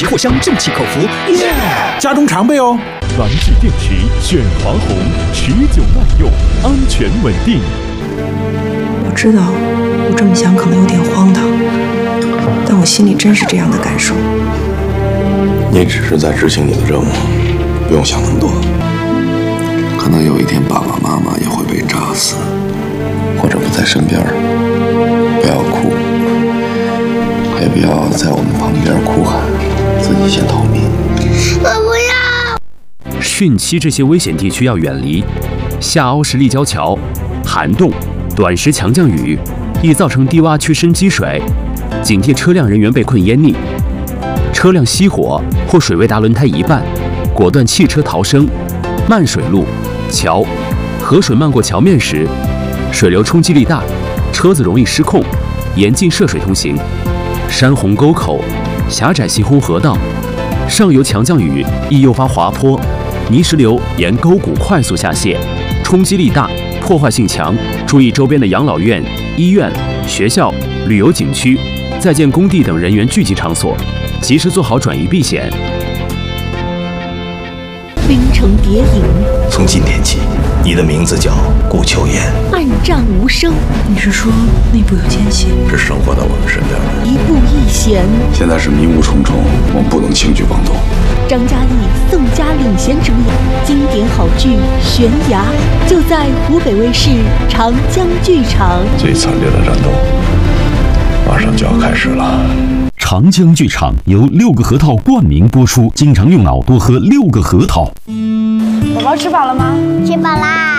急藿香正气口服， 家中常备哦。 蓝智电池选华虹，持久耐用，安全稳定。 我知道我这么想可能有点荒唐，但我心里真是这样的感受。 你只是在执行你的任务，不用想那么多。可能有一天爸爸妈妈也会被炸死，或者不在身边。不要哭，也不要在我们旁边哭喊，自己先逃命。 我不要。 汛期这些危险地区要远离，下凹式立交桥、涵洞、短时强降雨易造成低洼区深积水，警惕车辆人员被困淹溺。车辆熄火或水位达轮胎一半，果断弃车逃生。漫水路、桥、河水漫过桥面时，水流冲击力大，车子容易失控，严禁涉水通行。山洪沟口、狭窄行洪河道，上游强降雨易诱发滑坡，泥石流沿沟谷快速下泄，冲击力大，破坏性强。注意周边的养老院、医院、学校、旅游景区、在建工地等人员聚集场所，及时做好转移避险。 冰城谍影， 从今天起，你的名字叫顾秋言。 暗战无声， 你是说内部有奸细？ 是生活在我们身边的。 一步一险。 现在是迷雾重重，我们不能轻举妄动。 张嘉译、宋佳领衔主演经典好剧《悬崖》，就在湖北卫视长江剧场。 最惨烈的战斗马上就要开始了。 长江剧场由6个核桃冠名播出，经常用脑多喝6个核桃。 宝宝吃饱了吗？吃饱啦。